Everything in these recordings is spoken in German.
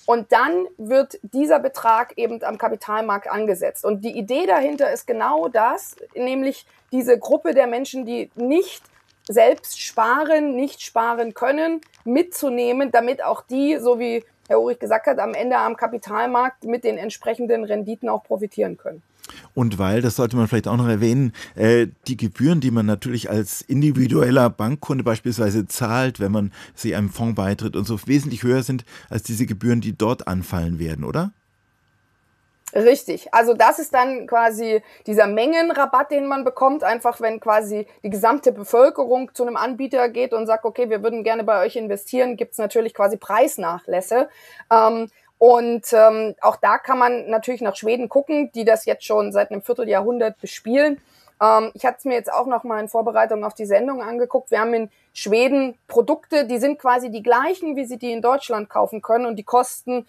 Und dann wird dieser Betrag eben am Kapitalmarkt angesetzt. Und die Idee dahinter ist genau das, nämlich diese Gruppe der Menschen, die nicht selbst sparen, nicht sparen können, mitzunehmen, damit auch die, so wie Herr Ulrich gesagt hat, am Ende am Kapitalmarkt mit den entsprechenden Renditen auch profitieren können. Und weil, das sollte man vielleicht auch noch erwähnen, die Gebühren, die man natürlich als individueller Bankkunde beispielsweise zahlt, wenn man sich einem Fonds beitritt und so, wesentlich höher sind als diese Gebühren, die dort anfallen werden, oder? Richtig. Also das ist dann quasi dieser Mengenrabatt, den man bekommt, einfach wenn quasi die gesamte Bevölkerung zu einem Anbieter geht und sagt, okay, wir würden gerne bei euch investieren, gibt's natürlich quasi Preisnachlässe. Auch da kann man natürlich nach Schweden gucken, die das jetzt schon seit einem Vierteljahrhundert bespielen. Ich hatte es mir jetzt auch noch mal in Vorbereitung auf die Sendung angeguckt. Wir haben in Schweden Produkte, die sind quasi die gleichen, wie Sie die in Deutschland kaufen können, und die kosten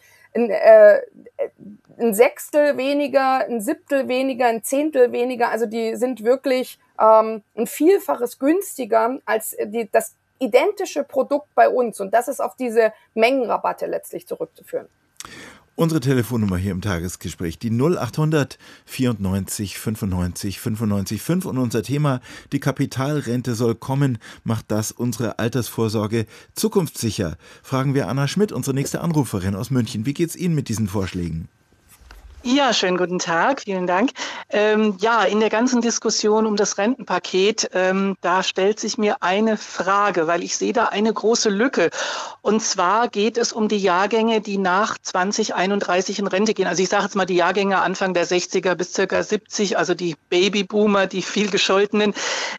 ein Sechstel weniger, ein Siebtel weniger, ein Zehntel weniger. Also die sind wirklich ein Vielfaches günstiger als das identische Produkt bei uns. Und das ist auf diese Mengenrabatte letztlich zurückzuführen. Unsere Telefonnummer hier im Tagesgespräch, die 0800 94 95 95 5. Und unser Thema, die Kapitalrente soll kommen, macht das unsere Altersvorsorge zukunftssicher? Fragen wir Anna Schmidt, unsere nächste Anruferin aus München. Wie geht's Ihnen mit diesen Vorschlägen? Ja, schönen guten Tag, vielen Dank. In der ganzen Diskussion um das Rentenpaket, da stellt sich mir eine Frage, weil ich sehe da eine große Lücke. Und zwar geht es um die Jahrgänge, die nach 2031 in Rente gehen. Also ich sage jetzt mal die Jahrgänge Anfang der 60er bis circa 70, also die Babyboomer, die viel gescholtenen.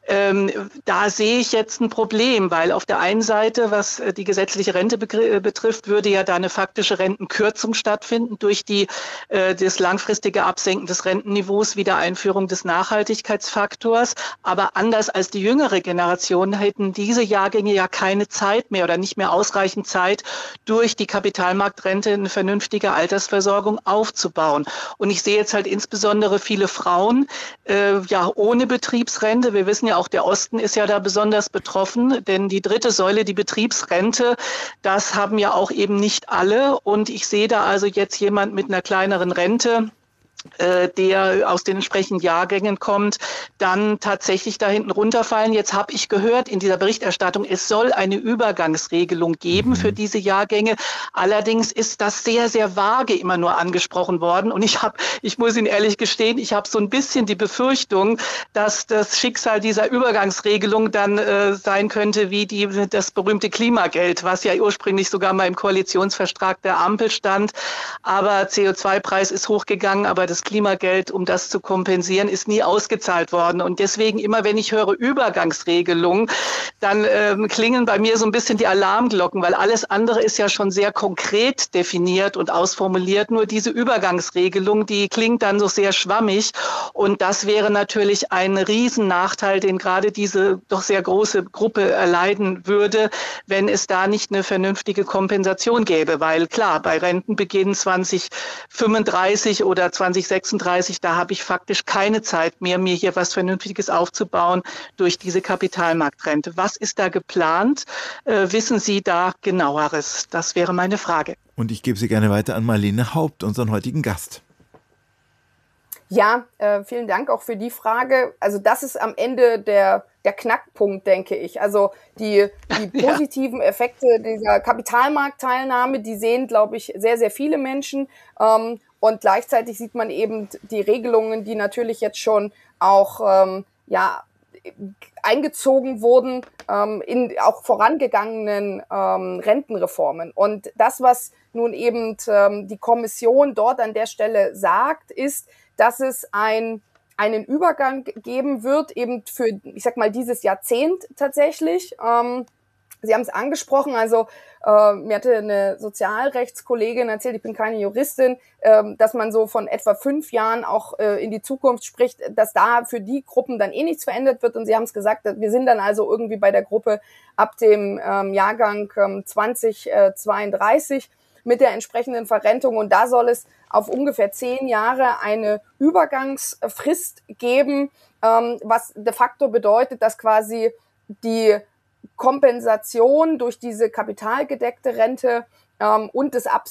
Da sehe ich jetzt ein Problem, weil auf der einen Seite, was die gesetzliche Rente betrifft, würde ja da eine faktische Rentenkürzung stattfinden durch das langfristige Absenken des Rentenniveaus, Wiedereinführung des Nachhaltigkeitsfaktors. Aber anders als die jüngere Generation hätten diese Jahrgänge ja keine Zeit mehr oder nicht mehr ausreichend Zeit, durch die Kapitalmarktrente eine vernünftige Altersversorgung aufzubauen. Und ich sehe jetzt halt insbesondere viele Frauen ohne Betriebsrente. Wir wissen ja auch, der Osten ist ja da besonders betroffen, denn die dritte Säule, die Betriebsrente, das haben ja auch eben nicht alle. Und ich sehe da also jetzt jemand mit einer kleineren Rente, der aus den entsprechenden Jahrgängen kommt, dann tatsächlich da hinten runterfallen. Jetzt habe ich gehört in dieser Berichterstattung, es soll eine Übergangsregelung geben für diese Jahrgänge. Allerdings ist das sehr, sehr vage immer nur angesprochen worden. Und ich muss Ihnen ehrlich gestehen, ich habe so ein bisschen die Befürchtung, dass das Schicksal dieser Übergangsregelung dann sein könnte wie das berühmte Klimageld, was ja ursprünglich sogar mal im Koalitionsvertrag der Ampel stand. Aber CO2-Preis ist hochgegangen, aber das Klimageld, um das zu kompensieren, ist nie ausgezahlt worden. Und deswegen immer, wenn ich höre Übergangsregelung, dann klingen bei mir so ein bisschen die Alarmglocken, weil alles andere ist ja schon sehr konkret definiert und ausformuliert. Nur diese Übergangsregelung, die klingt dann so sehr schwammig. Und das wäre natürlich ein Riesennachteil, den gerade diese doch sehr große Gruppe erleiden würde, wenn es da nicht eine vernünftige Kompensation gäbe. Weil klar, bei Rentenbeginn 2035 oder 2036, da habe ich faktisch keine Zeit mehr, mir hier was Vernünftiges aufzubauen durch diese Kapitalmarktrente. Was ist da geplant? Wissen Sie da genaueres? Das wäre meine Frage. Und ich gebe sie gerne weiter an Marlene Haupt, unseren heutigen Gast. Ja, vielen Dank auch für die Frage. Also das ist am Ende der Knackpunkt, denke ich. Also die positiven Effekte dieser Kapitalmarktteilnahme, die sehen, glaube ich, sehr, sehr viele Menschen. Und gleichzeitig sieht man eben die Regelungen, die natürlich jetzt schon auch eingezogen wurden in auch vorangegangenen Rentenreformen. Und das, was nun eben die Kommission dort an der Stelle sagt, ist, dass es einen Übergang geben wird, eben für, ich sag mal, dieses Jahrzehnt tatsächlich. Sie haben es angesprochen, also mir hatte eine Sozialrechtskollegin erzählt, ich bin keine Juristin, dass man so von etwa 5 Jahren auch in die Zukunft spricht, dass da für die Gruppen dann eh nichts verändert wird. Und Sie haben es gesagt, wir sind dann also irgendwie bei der Gruppe ab dem Jahrgang 2032 mit der entsprechenden Verrentung. Und da soll es auf ungefähr 10 Jahre eine Übergangsfrist geben, was de facto bedeutet, dass quasi die Kompensation durch diese kapitalgedeckte Rente und das